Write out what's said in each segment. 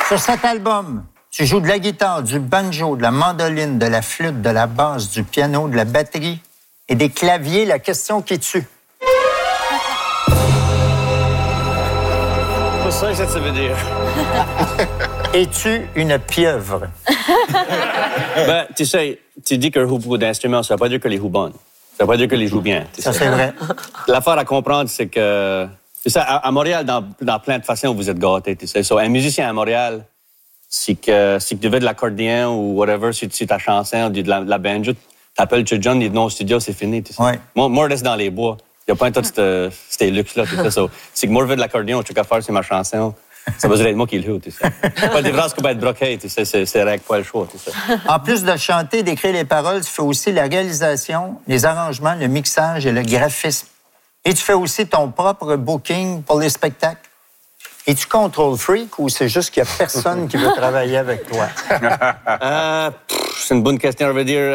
Sur cet album, tu joues de la guitare, du banjo, de la mandoline, de la flûte, de la basse, du piano, de la batterie et des claviers. La question qui tue. C'est ça que ça veut dire. Es-tu une pieuvre? Ben, tu sais, tu dis qu'un joue beaucoup d'instruments, ça ne veut pas dire que les jouent bonnes. Ça ne veut pas dire que les jouent bien. Ça, c'est vrai. L'affaire à comprendre, c'est que... Tu sais, à Montréal, dans plein de façons, vous êtes gâtés, tu sais. So, un musicien à Montréal, si tu veux de l'accordéon ou whatever, si ta chanson ou de la banjo, t'appelles John, il dit non, au studio, c'est fini, tu sais. Ouais. Moi, je reste dans les bois. Il n'y a pas un tas de ces luxes-là, tu sais. So, si moi, je veux de l'accordéon, je sais qu'à faire, c'est ma chanson. Ça veut dire être moi qui le joue, tu sais. Pas des phrases qui peuvent être broquées, tu sais. C'est règle pas le choix, tu sais. En plus de chanter, d'écrire les paroles, tu fais aussi la réalisation, les arrangements, le mixage et le graphisme. Et tu fais aussi ton propre booking pour les spectacles. Es-tu control freak ou c'est juste qu'il n'y a personne qui veut travailler avec toi? C'est une bonne question. Je veux dire,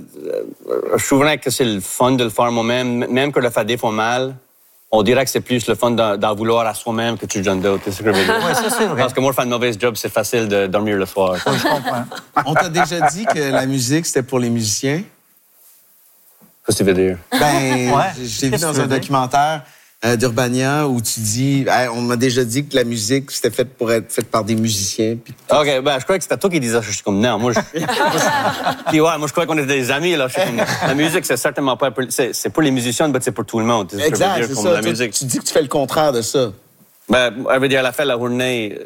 je trouverais que c'est le fun de le faire moi-même. Même que le faire des fois mal, on dirait que c'est plus le fun d'en vouloir à soi-même que tu donnes d'autres. C'est ce que je veux dire. Oui, ça, c'est vrai. Parce que moi, faire un mauvais job, c'est facile de dormir le soir. Oui, je comprends. On t'a déjà dit que la musique, c'était pour les musiciens? Qu'est-ce que tu veux dire? Ben, Ouais. j'ai vu Qu'est-ce que dans tu un veux dire? documentaire d'Urbania où tu dis, hey, on m'a déjà dit que la musique, c'était faite pour être faite par des musiciens. Puis... OK, ben, je croyais que c'était toi qui disais ça. Je suis comme, non, moi, Puis ouais, moi, je croyais qu'on était des amis, là. Je suis comme, la musique, c'est certainement pas... C'est pour les musiciens, mais c'est pour tout le monde. C'est ce que je veux Exact, dire, c'est comme ça. la musique. Tu dis que tu fais le contraire de ça. Ben, je veux dire, à la fin de la journée,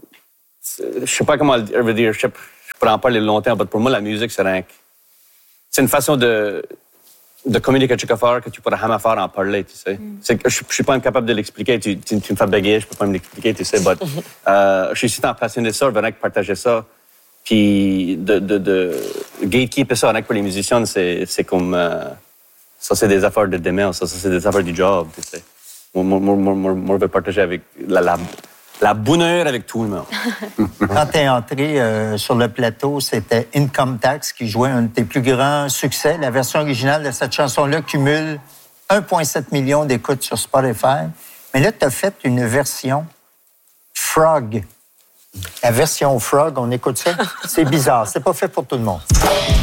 je sais pas comment je veux dire, je pourrais en parler longtemps, mais pour moi, la musique, c'est une façon de communiquer quelque chose que tu pourrais jamais faire en parler, tu sais. Je suis pas incapable de l'expliquer. Tu me fais bégayer, je peux pas me l'expliquer, tu sais. But, je suis si tant passionné de ça, je venais partager ça. Puis de gatekeeper ça avec pour les musiciens, c'est comme... ça, c'est des affaires de démence. Ça, c'est des affaires du job, tu sais. Moi, je veux partager avec la bonheur avec tout le monde. Quand tu es entré sur le plateau, c'était Income Tax qui jouait un de tes plus grands succès. La version originale de cette chanson-là cumule 1,7 million d'écoutes sur Spotify. Mais là, tu as fait une version Frog. La version Frog, on écoute ça? C'est bizarre. C'est pas fait pour tout le monde.